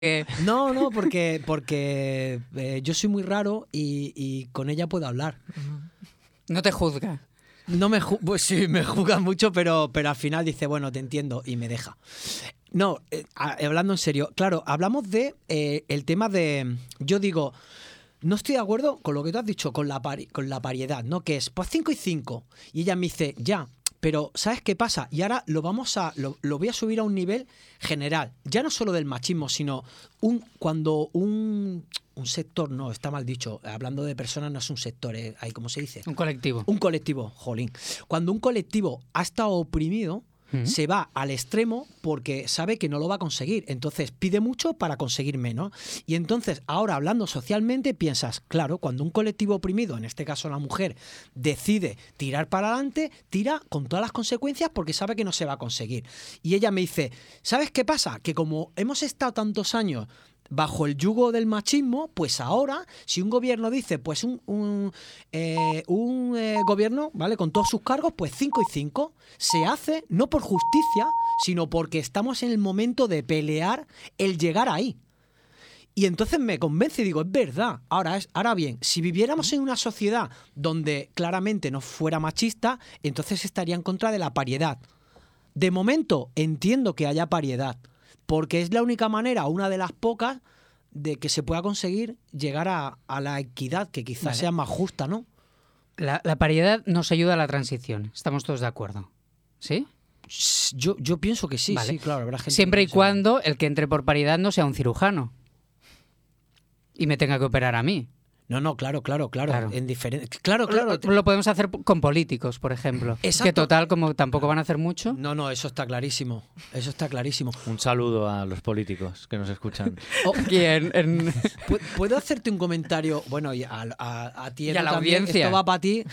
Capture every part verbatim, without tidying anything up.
Eh, No, no, porque, porque eh, yo soy muy raro y, y con ella puedo hablar. No te juzga. No me ju- pues sí, me juzga mucho, pero, pero al final dice, bueno, te entiendo y me deja. No, eh, a- hablando en serio, claro, hablamos de eh, el tema de, yo digo, no estoy de acuerdo con lo que tú has dicho, con la, pari- con la pariedad, ¿no? Que es, pues cinco y cinco. Y ella me dice, ya, pero ¿sabes qué pasa? Y ahora lo vamos a, lo, lo voy a subir a un nivel general, ya no solo del machismo, sino un, cuando un, un sector, no, está mal dicho, hablando de personas no es un sector, eh, ahí, ¿cómo se dice? Un colectivo. Un colectivo, jolín. Cuando un colectivo ha estado oprimido, Ujú. se va al extremo porque sabe que no lo va a conseguir. Entonces pide mucho para conseguir menos. Y entonces, ahora hablando socialmente, piensas, claro, cuando un colectivo oprimido, en este caso la mujer, decide tirar para adelante, tira con todas las consecuencias porque sabe que no se va a conseguir. Y ella me dice, ¿sabes qué pasa? Que como hemos estado tantos años bajo el yugo del machismo, pues ahora, si un gobierno dice, pues un, un, eh, un eh, gobierno, ¿vale? Con todos sus cargos, pues cinco y cinco, se hace no por justicia, sino porque estamos en el momento de pelear el llegar ahí. Y entonces me convence y digo, es verdad. Ahora, es, ahora bien, si viviéramos en una sociedad donde claramente no fuera machista, entonces estaría en contra de la pariedad. De momento entiendo que haya pariedad, porque es la única manera, una de las pocas, de que se pueda conseguir llegar a, a la equidad, que quizás Vale. sea más justa, ¿no? La, la paridad nos ayuda a la transición. Estamos todos de acuerdo. ¿Sí? Yo, yo pienso que sí, Vale. sí, claro. Habrá gente Siempre que y no sé. cuando el que entre por paridad no sea un cirujano y me tenga que operar a mí. No, no, claro, claro, claro. Claro. En diferente... Claro, claro. Lo, lo podemos hacer con políticos, por ejemplo. Exacto. Que total, como tampoco van a hacer mucho. No, no, eso está clarísimo. Eso está clarísimo. Un saludo a los políticos que nos escuchan. Oh, Y en- en- ¿pu- ¿Puedo hacerte un comentario? Bueno, y a, a, a ti, Y Edu, a la también. audiencia. Esto va para ti.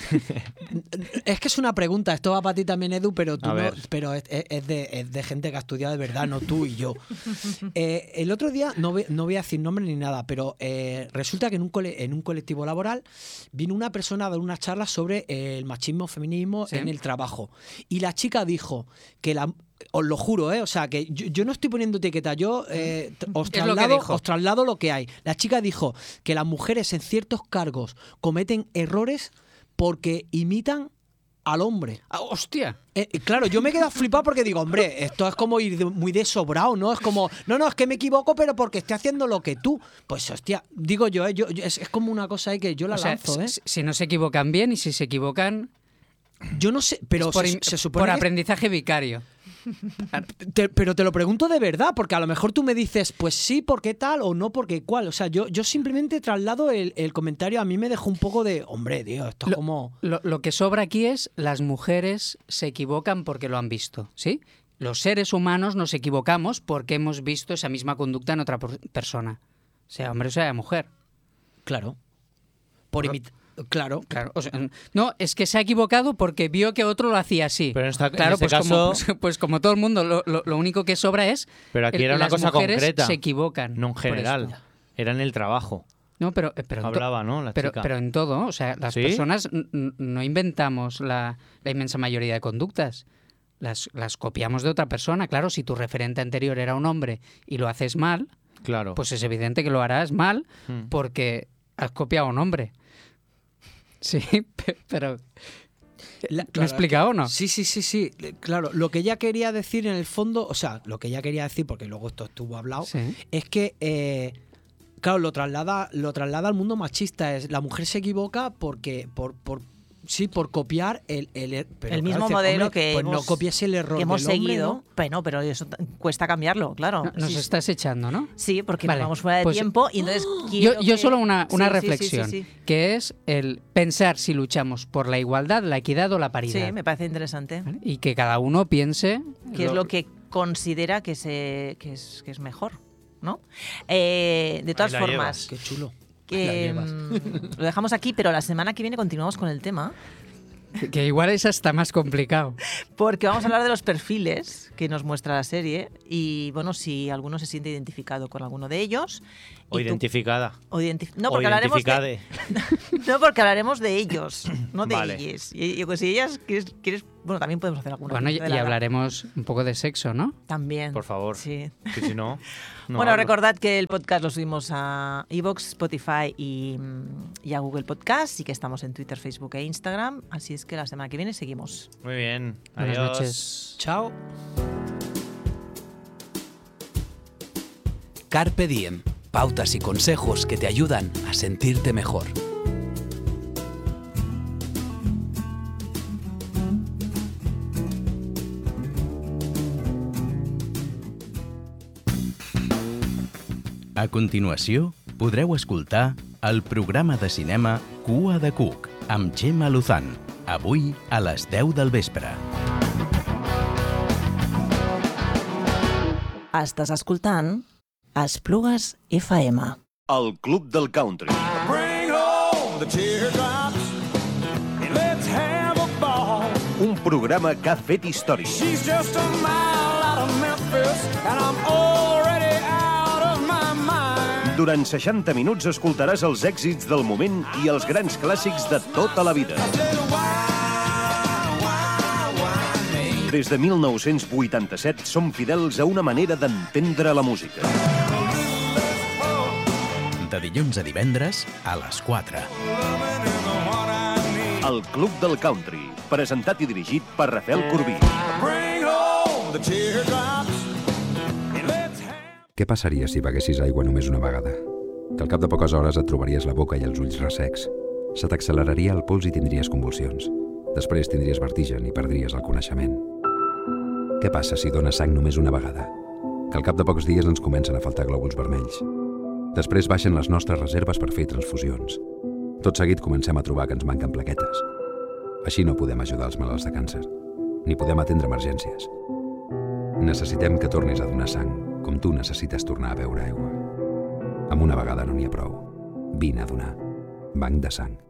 Es que es una pregunta. Esto va para ti también, Edu, pero tú A no. ver. Pero es, es- es de, es de gente que ha estudiado de verdad, no tú y yo. Eh, el otro día, no, voy- no voy a decir nombre ni nada, pero eh, resulta que en un, cole- en un colectivo laboral vino una persona a dar una charla sobre eh, el machismo, feminismo Sí. en el trabajo. Y la chica dijo que la... Os lo juro, ¿eh? O sea, que yo, yo no estoy poniendo etiqueta, yo eh, t- os, Es lo que traslado, dijo. os traslado lo que hay. La chica dijo que las mujeres en ciertos cargos cometen errores porque imitan al hombre. Ah, ¡hostia! Eh, eh, claro, yo me he quedado flipado porque digo, hombre, esto es como ir de- muy desobrado, ¿no? Es como, no, no, es que me equivoco, pero porque estoy haciendo lo que tú. Pues, hostia, digo yo, ¿eh? yo, yo- es, es como una cosa ahí que yo la O sea, lanzo, ¿eh? si, si no se equivocan bien y si se equivocan Yo no sé, pero es por, se, im- se supone por que- aprendizaje vicario. Te- pero te lo pregunto de verdad, porque a lo mejor tú me dices, pues sí, porque tal, o no, porque cual. O sea, yo, yo simplemente traslado el, el comentario, a mí me dejó un poco de, hombre, tío, esto es Lo- como... Lo, lo que sobra aquí es las mujeres se equivocan porque lo han visto, ¿sí? Los seres humanos nos equivocamos porque hemos visto esa misma conducta en otra por- persona, sea hombre o sea mujer. Claro. Por Pero- imitar... Claro. Claro, o sea, no, es que se ha equivocado porque vio que otro lo hacía así. Pero en esta- en claro, este pues, caso- como, pues, pues como todo el mundo, lo, lo- lo único que sobra es Pero aquí el- era una las cosa mujeres concreta. se equivocan. No en por general. esto. Era en el trabajo. No, pero, eh, pero en to- Hablaba, ¿no? La Pero, chica. pero en todo, o sea, las ¿Sí? personas n- n- no inventamos la, la inmensa mayoría de conductas. Las, las copiamos de otra persona. Claro, si tu referente anterior era un hombre y lo haces mal, Claro. pues es evidente que lo harás mal Mm. porque has copiado a un hombre. Sí, pe- pero... La- ¿Me he claro, explicado o no? Sí, sí, sí, sí. Le- Claro, lo que ella quería decir en el fondo, o sea, lo que ella quería decir, porque luego esto estuvo hablado, Sí. es que, eh, claro, lo traslada, lo traslada al mundo machista. Es la mujer se equivoca porque, por, por sí, por copiar el, el, er- pero El claro, mismo dice, modelo hombre, que pues no hemos- copies el error que hemos del hombre, seguido, ¿no? bueno, pero eso t- cuesta cambiarlo, claro. No- Nos sí, estás echando, ¿no? sí, porque Vale, nos vamos fuera de pues- tiempo y entonces Yo, quiero yo que- solo una, una Sí, sí, sí, sí, reflexión, sí. que es el pensar si luchamos por la igualdad, la equidad o la paridad. Sí, me parece interesante. ¿Vale? Y que cada uno piense... Que es lo que considera que, se, que, es, que es mejor, ¿no? Eh, de todas la formas, Qué chulo. que, La llevas. mm, lo dejamos aquí, pero la semana que viene continuamos con el tema, Que, que igual es hasta más complicado. porque vamos a hablar de los perfiles que nos muestra la serie y, bueno, si alguno se siente identificado con alguno de ellos. O y tú- identificada. o identif- no, O porque hablaremos de, identificade. no, porque hablaremos de ellos, no de Vale. ellas. Y, y, pues si ellas quieres, quieres Bueno, también podemos hacer alguna. Bueno, y, de y la- hablaremos un poco de sexo, ¿no? También. Por favor. Sí. Que si no, no bueno, hablo. recordad que el podcast lo subimos a iVoox, Spotify y, y a Google Podcast y que estamos en Twitter, Facebook e Instagram. Así es que la semana que viene seguimos. Muy bien. Buenas Adiós. noches. Chao. Carpe Diem. Pautas y consejos que te ayudan a sentirte mejor. A continuació, podreu escoltar el programa de cinema Cua de Cuc amb Gemma Luzán, avui a les deu del vespre. Estàs escoltant Esplugues F M. El Club del Country. Bring home the teardrops and let's have a ball. Un programa que ha fet història. She's just a mile out of Memphis and I'm already out of my mind. Durant seixanta minuts escoltaràs els èxits del moment i els grans clàssics de tota la vida. Des de mil nou-cents vuitanta-set som fidels a una manera d'entendre la música. De dilluns a divendres a les quatre. El Club del Country, presentat i dirigit per Rafael Corbí. Bring home the teardrops and let's have... Què passaria si beguessis aigua només una vegada? Que al cap de poques hores et trobaries la boca i els ulls ressecs. Se t'acceleraria el pols i tindries convulsions. Després tindries vertigen i perdries el coneixement. Què passa si dones sang només una vegada? Que al cap de pocs dies ens comencen a faltar glòbuls vermells. Després baixen les nostres reserves per fer transfusions. Tot seguit comencem a trobar que ens manquen plaquetes. Així no podem ajudar els malalts de càncer, ni podem atendre emergències. Necessitem que tornis a donar sang, com tu necessites tornar a beure aigua. Amb una vegada no n'hi ha prou. Vine a donar. Banc de sang.